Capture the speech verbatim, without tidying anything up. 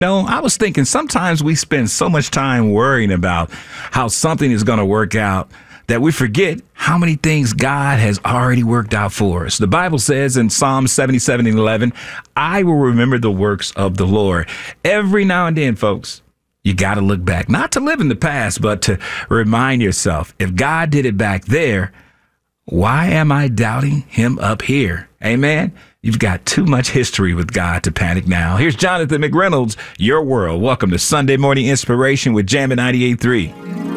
No, I was thinking sometimes we spend so much time worrying about how something is going to work out that we forget how many things God has already worked out for us. The Bible says in Psalm seventy-seven and eleven, I will remember the works of the Lord. Every now and then, folks, you got to look back, not to live in the past, but to remind yourself, if God did it back there, why am I doubting him up here? Amen. You've got too much history with God to panic now. Here's Jonathan McReynolds, Your World. Welcome to Sunday Morning Inspiration with Jammin' ninety-eight point three.